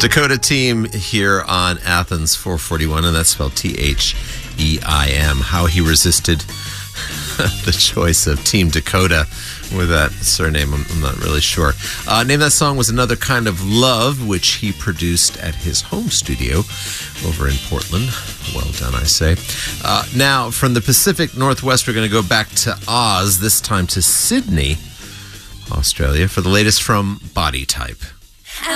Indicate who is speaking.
Speaker 1: Dakota Team here on Athens 441, and that's spelled T-H-E-I-M. How he resisted the choice of Team Dakota with that surname, I'm not really sure. Name that song was Another Kind of Love, which he produced at his home studio over in Portland. Well done, I say. Now, from the Pacific Northwest, we're going to go back to Oz, this time to Sydney, Australia, for the latest from Body Type.